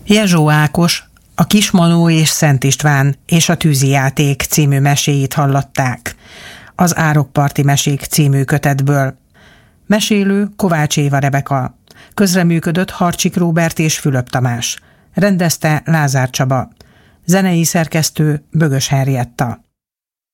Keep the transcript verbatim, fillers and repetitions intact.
Jezsó Ákos, a Kismanó és Szent István és a Tűzijáték című meséit hallották az Árokparti mesék című kötetből. Mesélő Kovács Éva Rebeka, közreműködött Harcsik Róbert és Fülöp Tamás, rendezte Lázár Csaba, zenei szerkesztő Bögös Henrietta.